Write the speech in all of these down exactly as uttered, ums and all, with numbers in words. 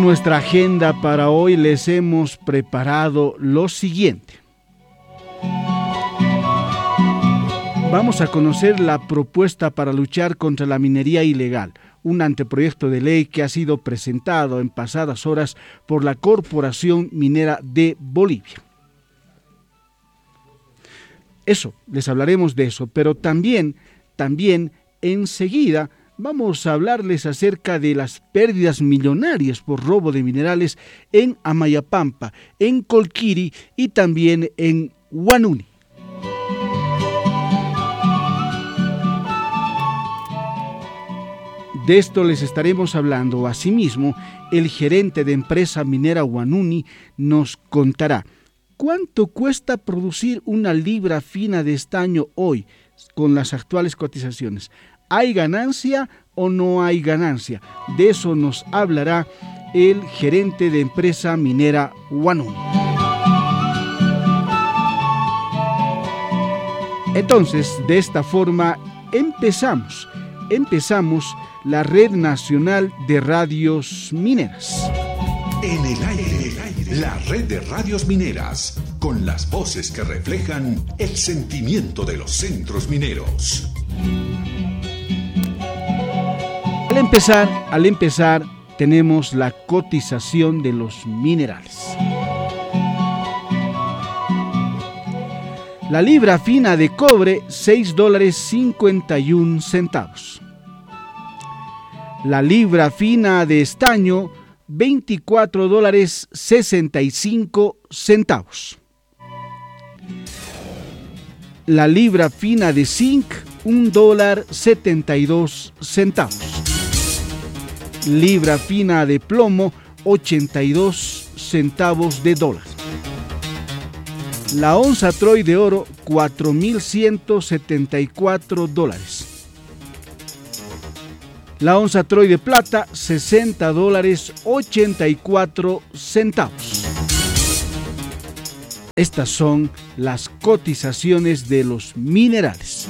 En nuestra agenda para hoy les hemos preparado lo siguiente. Vamos a conocer la propuesta para luchar contra la minería ilegal, un anteproyecto de ley que ha sido presentado en pasadas horas por la Corporación Minera de Bolivia. Eso, les hablaremos de eso, pero también, también enseguida vamos a hablarles acerca de las pérdidas millonarias por robo de minerales en Amayapampa, en Colquiri y también en Huanuni. De esto les estaremos hablando. Asimismo, el gerente de empresa minera Huanuni nos contará cuánto cuesta producir una libra fina de estaño hoy con las actuales cotizaciones. ¿Hay ganancia o no hay ganancia? De eso nos hablará el gerente de empresa minera Huanuni. Entonces, de esta forma empezamos, empezamos la Red Nacional de Radios Mineras. En el aire, la red de radios mineras, con las voces que reflejan el sentimiento de los centros mineros. Al empezar, al empezar, tenemos la cotización de los minerales. La libra fina de cobre, seis dólares cincuenta y un centavos. La libra fina de estaño, veinticuatro dólares sesenta y cinco centavos. La libra fina de zinc, un dólar setenta y dos centavos. Libra fina de plomo, ochenta y dos centavos de dólar. La onza Troy de oro, cuatro mil ciento setenta y cuatro dólares. La onza Troy de plata, sesenta dólares ochenta y cuatro centavos. Estas son las cotizaciones de los minerales.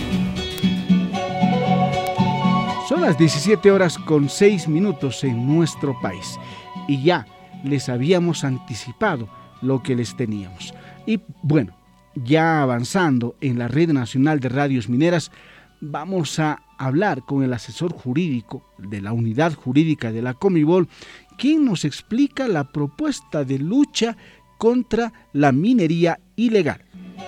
Son las diecisiete horas con seis minutos en nuestro país y ya les habíamos anticipado lo que les teníamos. Y bueno, ya avanzando en la Red Nacional de Radios Mineras, vamos a hablar con el asesor jurídico de la unidad jurídica de la Comibol, quien nos explica la propuesta de lucha contra la minería ilegal.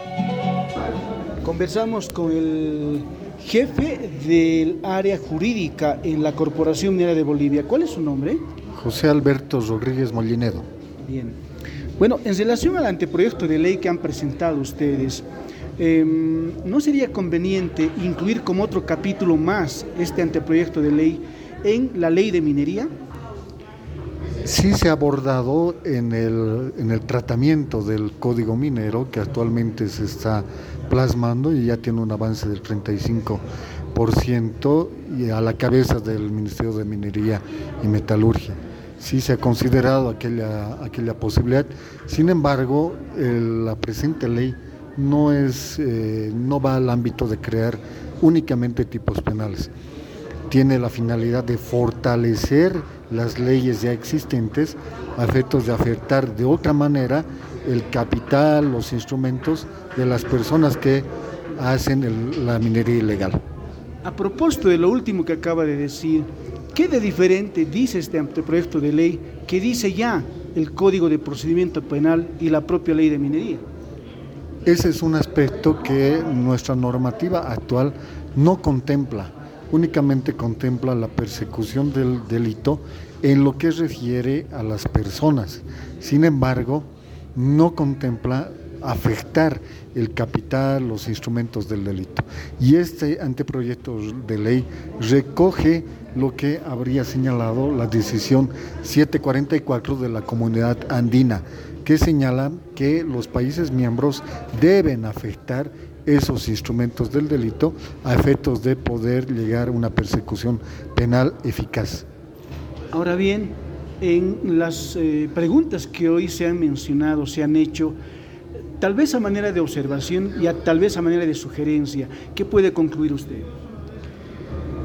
Conversamos con el jefe del área jurídica en la Corporación Minera de Bolivia. ¿Cuál es su nombre? José Alberto Rodríguez Molinedo. Bien. Bueno, en relación al anteproyecto de ley que han presentado ustedes, eh, ¿no sería conveniente incluir como otro capítulo más este anteproyecto de ley en la ley de minería? Sí se ha abordado en el, en el tratamiento del Código Minero, que actualmente se está plasmando y ya tiene un avance del treinta y cinco por ciento y a la cabeza del Ministerio de Minería y Metalurgia. Sí se ha considerado aquella, aquella posibilidad. Sin embargo, el, la presente ley no, es, eh, no va al ámbito de crear únicamente tipos penales. Tiene la finalidad de fortalecer las leyes ya existentes a efectos de afectar de otra manera el capital, los instrumentos de las personas que hacen el, la minería ilegal. A propósito de lo último que acaba de decir, ¿qué de diferente dice este anteproyecto de ley que dice ya el Código de Procedimiento Penal y la propia ley de minería? Ese es un aspecto que nuestra normativa actual no contempla. Únicamente contempla la persecución del delito en lo que refiere a las personas. Sin embargo, no contempla afectar el capital, los instrumentos del delito. Y este anteproyecto de ley recoge lo que habría señalado la decisión setecientos cuarenta y cuatro de la Comunidad Andina, que señala que los países miembros deben afectar esos instrumentos del delito a efectos de poder llegar a una persecución penal eficaz. Ahora bien, en las eh, preguntas que hoy se han mencionado, se han hecho, tal vez a manera de observación y a, tal vez a manera de sugerencia, ¿qué puede concluir usted?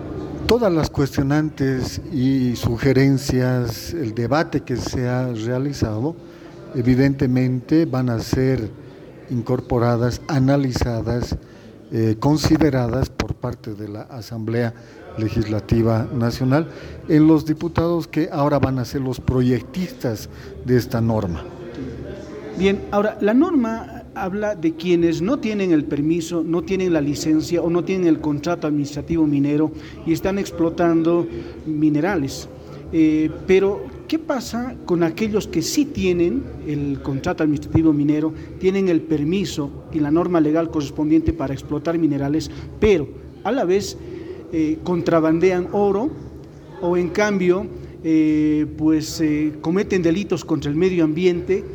Todas las cuestionantes y sugerencias, el debate que se ha realizado, evidentemente van a ser incorporadas, analizadas, eh, consideradas por parte de la Asamblea Legislativa Nacional en los diputados que ahora van a ser los proyectistas de esta norma. Bien, ahora la norma habla de quienes no tienen el permiso, no tienen la licencia o no tienen el contrato administrativo minero y están explotando minerales. Eh, pero, ¿qué pasa con aquellos que sí tienen el contrato administrativo minero, tienen el permiso y la norma legal correspondiente para explotar minerales, pero a la vez eh, contrabandean oro o en cambio eh, pues eh, cometen delitos contra el medio ambiente?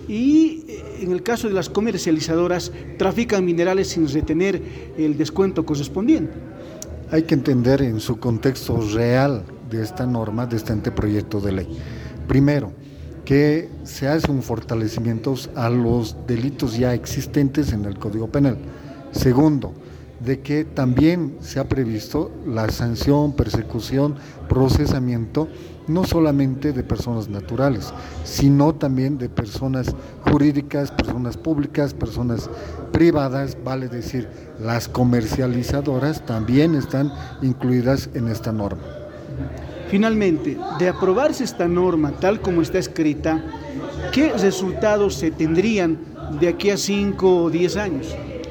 Y en el caso de las comercializadoras, trafican minerales sin retener el descuento correspondiente. Hay que entender en su contexto real de esta norma, de este anteproyecto de ley. Primero, que se hace un fortalecimiento a los delitos ya existentes en el Código Penal. Segundo, de que también se ha previsto la sanción, persecución, procesamiento, no solamente de personas naturales, sino también de personas jurídicas, personas públicas, personas privadas, vale decir, las comercializadoras también están incluidas en esta norma. Finalmente, de aprobarse esta norma tal como está escrita, ¿qué resultados se tendrían de aquí a cinco o diez años?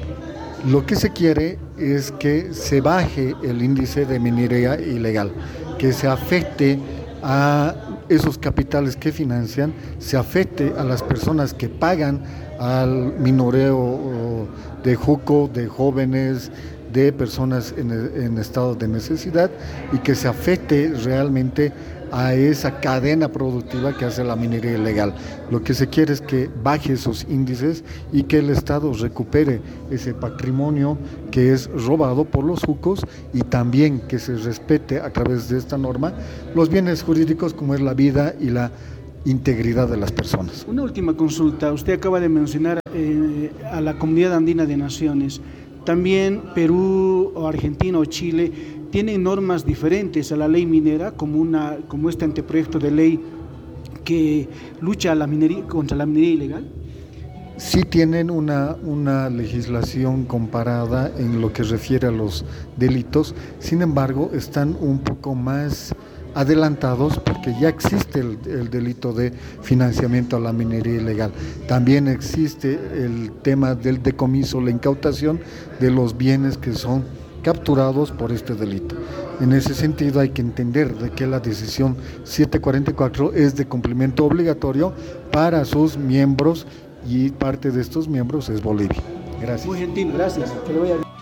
Lo que se quiere es que se baje el índice de minería ilegal, que se afecte a esos capitales que financian, se afecte a las personas que pagan al minoreo de juco, de jóvenes, de personas en, en estado de necesidad y que se afecte realmente a esa cadena productiva que hace la minería ilegal. Lo que se quiere es que baje esos índices y que el Estado recupere ese patrimonio que es robado por los jucos y también que se respete a través de esta norma los bienes jurídicos como es la vida y la integridad de las personas. Una última consulta. Usted acaba de mencionar eh, a la Comunidad Andina de Naciones. También Perú o Argentina o Chile tienen normas diferentes a la ley minera, como, una, como este anteproyecto de ley que lucha a la minería, contra la minería ilegal. Sí tienen una, una legislación comparada en lo que refiere a los delitos, sin embargo están un poco más adelantados porque ya existe el, el delito de financiamiento a la minería ilegal. También existe el tema del decomiso, la incautación de los bienes que son capturados por este delito. En ese sentido hay que entender de que la decisión setecientos cuarenta y cuatro es de cumplimiento obligatorio para sus miembros y parte de estos miembros es Bolivia. Gracias. Muy gentil, gracias. Que le vaya bien.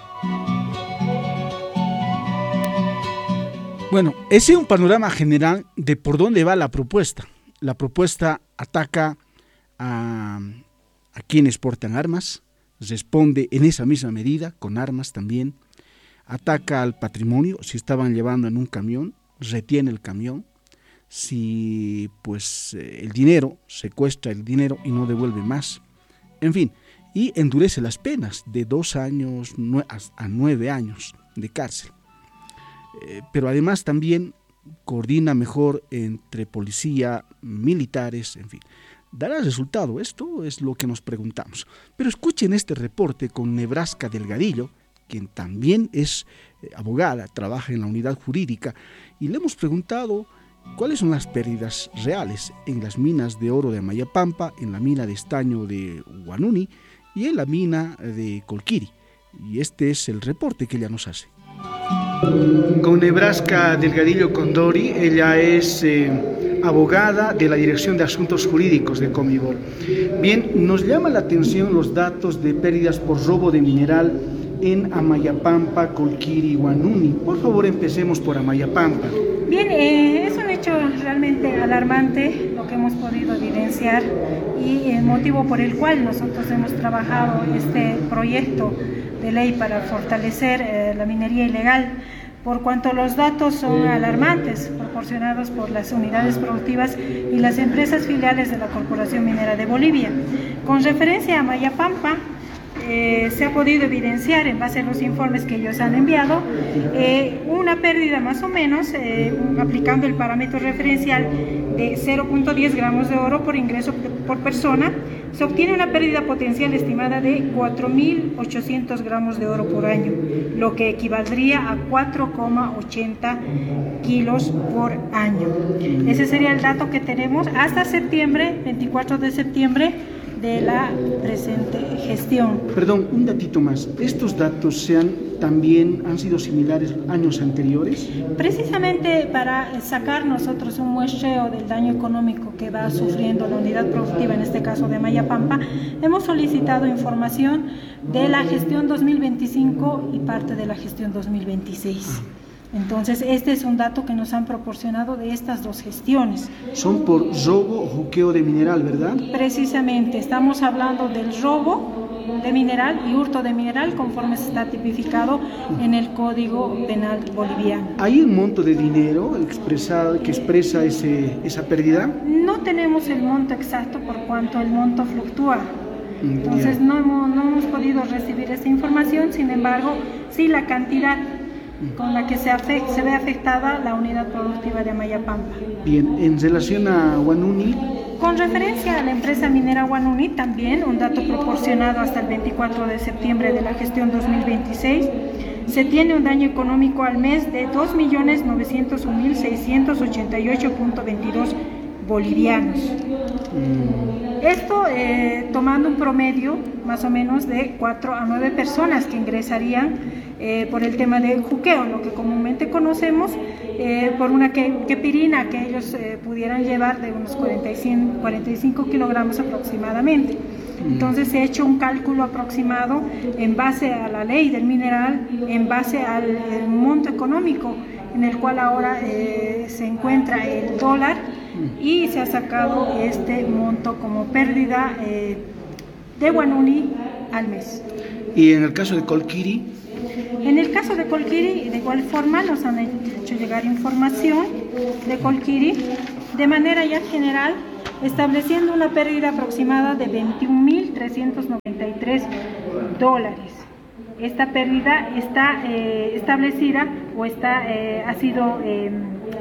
Bueno, ese es un panorama general de por dónde va la propuesta. La propuesta ataca a, a quienes portan armas, responde en esa misma medida, con armas también, ataca al patrimonio, si estaban llevando en un camión, retiene el camión, si pues el dinero, secuestra el dinero y no devuelve más, en fin, y endurece las penas de dos años a nueve años de cárcel. Eh, pero además también coordina mejor entre policía, militares, en fin. ¿Dará resultado? Esto es lo que nos preguntamos. Pero escuchen este reporte con Nebraska Delgadillo, quien también es eh, abogada, trabaja en la unidad jurídica, y le hemos preguntado cuáles son las pérdidas reales en las minas de oro de Amayapampa, en la mina de estaño de Huanuni y en la mina de Colquiri. Y este es el reporte que ella nos hace. Con Nebraska Delgadillo Condori, ella es eh, abogada de la Dirección de Asuntos Jurídicos de Comibol. Bien, nos llama la atención los datos de pérdidas por robo de mineral en Amayapampa, Colquiri y Huanuni. Por favor, empecemos por Amayapampa. Bien, eh, es un hecho realmente alarmante lo que hemos podido evidenciar y el motivo por el cual nosotros hemos trabajado este proyecto de ley para fortalecer eh, la minería ilegal, por cuanto los datos son alarmantes, proporcionados por las unidades productivas y las empresas filiales de la Corporación Minera de Bolivia. Con referencia a Amayapampa, eh, se ha podido evidenciar en base a los informes que ellos han enviado, eh, una pérdida más o menos, eh, aplicando el parámetro referencial de cero punto diez gramos de oro por ingreso por persona, se obtiene una pérdida potencial estimada de cuatro mil ochocientos gramos de oro por año, lo que equivaldría a cuatro coma ochenta kilos por año. Ese sería el dato que tenemos hasta septiembre, veinticuatro de septiembre de la presente gestión. Perdón, un datito más. ¿Estos datos sean, también han sido similares años anteriores? Precisamente para sacar nosotros un muestreo del daño económico que va sufriendo la unidad productiva, en este caso de Amayapampa, hemos solicitado información de la gestión dos mil veinticinco y parte de la gestión dos mil veintiséis. Entonces, este es un dato que nos han proporcionado de estas dos gestiones. Son por robo o juqueo de mineral, ¿verdad? Precisamente, estamos hablando del robo de mineral y hurto de mineral conforme se está tipificado en el Código Penal boliviano. ¿Hay un monto de dinero expresado, que expresa ese, esa pérdida? No tenemos el monto exacto por cuanto el monto fluctúa. Entonces, no hemos, no hemos podido recibir esta información, sin embargo, sí la cantidad con la que se, afect, se ve afectada la unidad productiva de Amayapampa. Bien, en relación a Huanuni. Con referencia a la empresa minera Huanuni, también un dato proporcionado hasta el veinticuatro de septiembre de la gestión dos mil veintiséis, se tiene un daño económico al mes de dos millones novecientos un mil seiscientos ochenta y ocho punto veintidós bolivianos. Mm. Esto eh, tomando un promedio más o menos de cuatro a nueve personas que ingresarían eh, por el tema del juqueo, lo que comúnmente conocemos, eh, por una que, quepirina que ellos eh, pudieran llevar de unos cuarenta y cinco kilogramos aproximadamente. Entonces se ha hecho un cálculo aproximado en base a la ley del mineral, en base al monto económico en el cual ahora eh, se encuentra el dólar, y se ha sacado este monto como pérdida eh, de Huanuni al mes. ¿Y en el caso de Colquiri? En el caso de Colquiri, de igual forma, nos han hecho llegar información de Colquiri de manera ya general, estableciendo una pérdida aproximada de veintiún mil trescientos noventa y tres dólares. Esta pérdida está eh, establecida o está, eh, ha sido eh,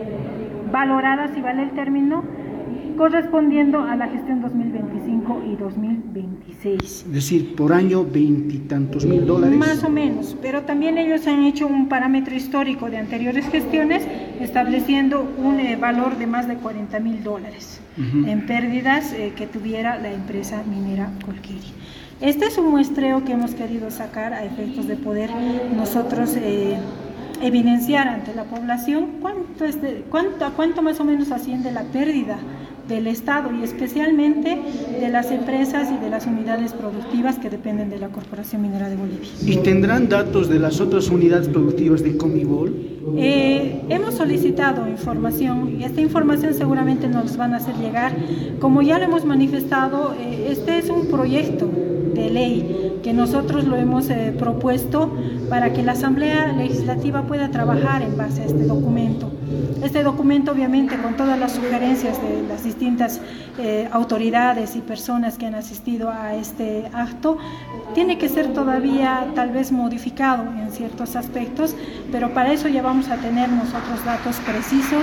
valorada, si vale el término, correspondiendo a la gestión dos mil veinticinco y dos mil veintiséis. Es decir, por año veintitantos mil dólares. Más o menos, pero también ellos han hecho un parámetro histórico de anteriores gestiones, estableciendo un eh, valor de más de cuarenta mil dólares uh-huh. en pérdidas eh, que tuviera la empresa minera Colquiri. Este es un muestreo que hemos querido sacar a efectos de poder nosotros eh, evidenciar ante la población cuánto, es de, cuánto, a cuánto más o menos asciende la pérdida del Estado y especialmente de las empresas y de las unidades productivas que dependen de la Corporación Minera de Bolivia. ¿Y tendrán datos de las otras unidades productivas de Comibol? Eh, hemos solicitado información y esta información seguramente nos van a hacer llegar. Como ya lo hemos manifestado, eh, este es un proyecto de ley que nosotros lo hemos eh, propuesto para que la Asamblea Legislativa pueda trabajar en base a este documento. Este documento, obviamente, con todas las sugerencias de las distintas eh, autoridades y personas que han asistido a este acto, tiene que ser todavía tal vez modificado en ciertos aspectos, pero para eso ya vamos a tener nosotros datos precisos.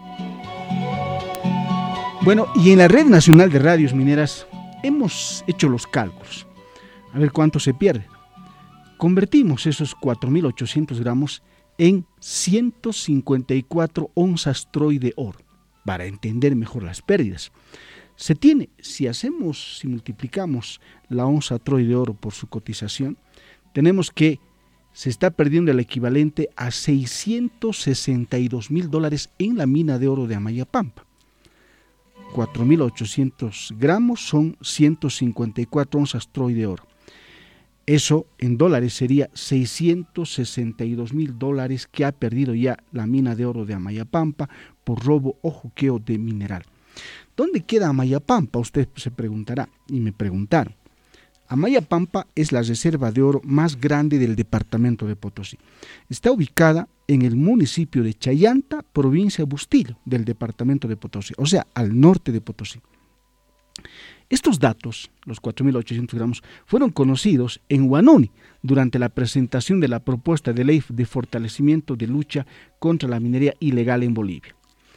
Bueno, y en la Red Nacional de Radios Mineras hemos hecho los cálculos, a ver cuánto se pierde. Convertimos esos cuatro mil ochocientos gramos en ciento cincuenta y cuatro onzas troy de oro, para entender mejor las pérdidas. Se tiene, si hacemos, si multiplicamos la onza troy de oro por su cotización, tenemos que se está perdiendo el equivalente a seiscientos sesenta y dos mil dólares en la mina de oro de Amayapampa. cuatro mil ochocientos gramos son ciento cincuenta y cuatro onzas troy de oro. Eso en dólares sería seiscientos sesenta y dos mil dólares que ha perdido ya la mina de oro de Amayapampa por robo o juqueo de mineral. ¿Dónde queda Amayapampa? Usted se preguntará y me preguntaron. Amayapampa es la reserva de oro más grande del departamento de Potosí. Está ubicada en el municipio de Chayanta, provincia de Bustillo, del departamento de Potosí, o sea, al norte de Potosí. Estos datos, los cuatro mil ochocientos gramos, fueron conocidos en Huanuni durante la presentación de la propuesta de ley de fortalecimiento de lucha contra la minería ilegal en Bolivia.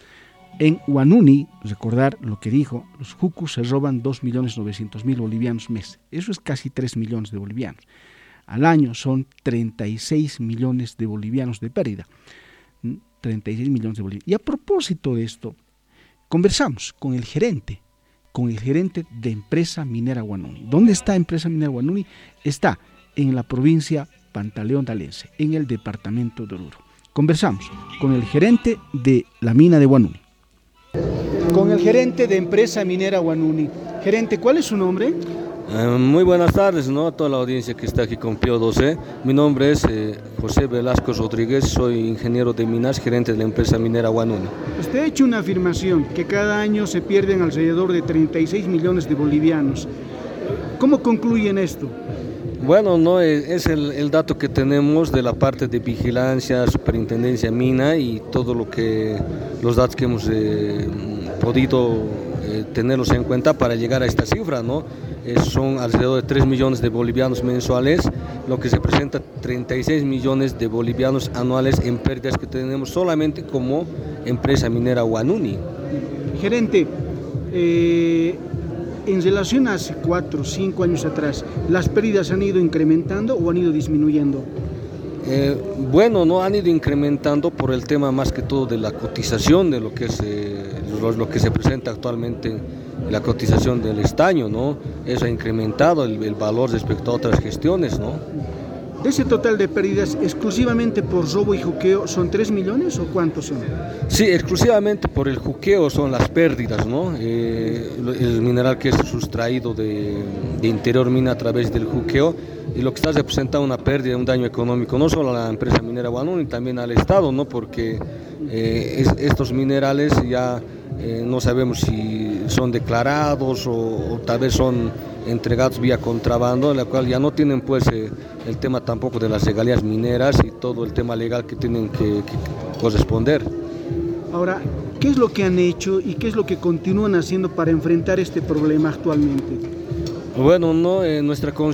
En Huanuni, recordar lo que dijo, los jucus se roban dos millones novecientos mil bolivianos mes. Eso es casi tres millones de bolivianos. Al año son treinta y seis millones de bolivianos de pérdida. treinta y seis millones de bolivianos. Y a propósito de esto, conversamos con el gerente, con el gerente de Empresa Minera Huanuni. ¿Dónde está Empresa Minera Huanuni? Está en la provincia Pantaleón-Dalense, en el departamento de Oruro. Conversamos con el gerente de la mina de Huanuni. Con el gerente de Empresa Minera Huanuni. Gerente, ¿cuál es su nombre? Eh, muy buenas tardes, ¿no? A toda la audiencia que está aquí con Pío doce. Mi nombre es eh, José Velasco Rodríguez, soy ingeniero de minas, gerente de la Empresa Minera Huanuni. Usted ha hecho una afirmación que cada año se pierden alrededor de treinta y seis millones de bolivianos. ¿Cómo concluyen esto? Bueno, no es el, el dato que tenemos de la parte de vigilancia, superintendencia mina y todo lo que los datos que hemos eh, podido eh, tenerlos en cuenta para llegar a esta cifra, ¿no? Eh, son alrededor de tres millones de bolivianos mensuales, lo que se presenta treinta y seis millones de bolivianos anuales en pérdidas que tenemos solamente como Empresa Minera Huanuni. Gerente, eh... en relación a hace cuatro o cinco años atrás, ¿las pérdidas han ido incrementando o han ido disminuyendo? Eh, bueno, no han ido incrementando por el tema más que todo de la cotización de lo que es eh, lo, lo que se presenta actualmente, la cotización del estaño, ¿no? Eso ha incrementado el, el valor respecto a otras gestiones, ¿no? De ese total de pérdidas, exclusivamente por robo y juqueo, ¿son tres millones o cuántos son? Sí, exclusivamente por el juqueo son las pérdidas, ¿no? Eh, el mineral que es sustraído de, de interior mina a través del juqueo, y lo que está representando una pérdida, un daño económico, no solo a la Empresa Minera Huanuni, también al Estado, ¿no? Porque eh, es, estos minerales ya eh, no sabemos si son declarados o, o tal vez son entregados vía contrabando, en la cual ya no tienen pues eh, el tema tampoco de las regalías mineras y todo el tema legal que tienen que, que corresponder. Ahora, ¿qué es lo que han hecho y qué es lo que continúan haciendo para enfrentar este problema actualmente? Bueno, no, eh, nuestra